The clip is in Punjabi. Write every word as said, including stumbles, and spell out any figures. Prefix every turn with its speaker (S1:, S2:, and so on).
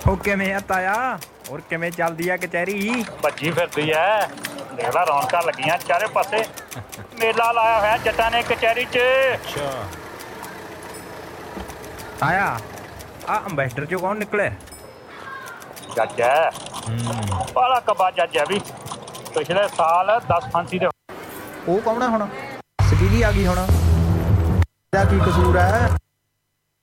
S1: ਉਹ ਕਿਵੇਂ ਆ ਤਾਇਆ? ਹੋਰ ਕਿਵੇਂ ਚੱਲਦੀ ਆ ਕਚਹਿਰੀ?
S2: ਭੱਜੀ ਫਿਰਦੀ ਐ। ਦੇਖ ਲਾ ਰੌਣਕਾਂ ਲੱਗੀਆਂ ਚਾਰੇ ਪਾਸੇ। ਮੇਲਾ ਲਾਇਆ ਹੋਇਆ ਜੱਟਾਂ ਨੇ ਕਚਹਿਰੀ 'ਚ।
S3: ਅੱਛਾ
S1: ਤਾਇਆ ਆ ਅੰਬੈਸਡਰ ਚੋਂ ਕੌਣ ਨਿਕਲਿਆ?
S2: ਜੱਜ ਐ ਬਾਲਾ ਕਬਾ ਜੱਜ ਐ ਵੀ। ਪਿਛਲੇ ਸਾਲ ਦਸ ਫਾਂਸੀ ਦੇ।
S1: ਉਹ ਕੌਣ ਆ ਹੁਣ? ਸਪੀਡੀ ਆ ਗਈ ਹੁਣ। ਇਹਦਾ ਕੀ ਕਸੂਰ ਹੈ?